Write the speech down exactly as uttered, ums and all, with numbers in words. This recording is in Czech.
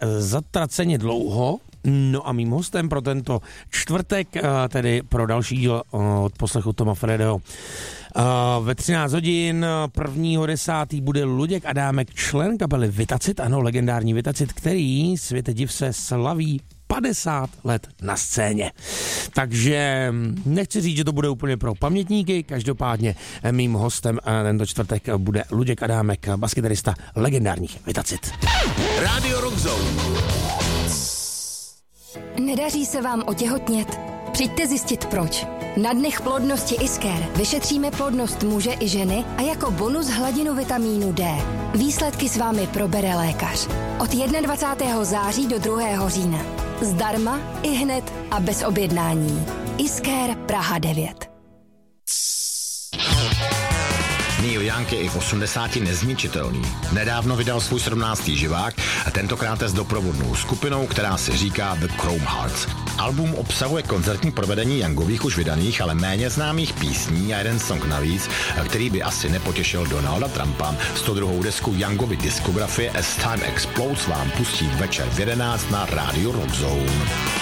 zatraceně dlouho. No a mým hostem pro tento čtvrtek, tedy pro další díl od poslechu Toma Fredeho, ve třináct hodin prvního desátého bude Luděk Adámek, člen kapely Vitacit, ano, legendární Vitacit, který, světe div se, slaví padesát let na scéně. Takže nechci říct, že to bude úplně pro pamětníky, každopádně mým hostem tento čtvrtek bude Luděk Adámek, baskytarista legendárních Vitacit. Radio Rock Zone. Nedaří se vám otěhotnět? Přijďte zjistit proč. Na dnech plodnosti Isker vyšetříme plodnost muže i ženy a jako bonus hladinu vitamínu D. Výsledky s vámi probere lékař. Od dvacátého prvního září do druhého října. Zdarma, ihned a bez objednání. Isker Praha devět. Neil Young je i v osmdesáti nezničitelný. Nedávno vydal svůj sedmnáctý živák a tentokrát s doprovodnou skupinou, která se říká The Chrome Hearts. Album obsahuje koncertní provedení Youngových už vydaných, ale méně známých písní a jeden song navíc, který by asi nepotěšil Donalda Trumpa. sto druhou desku Youngovy diskografie As Time Explodes vám pustí večer v jedenáct na Radio Rock Zone.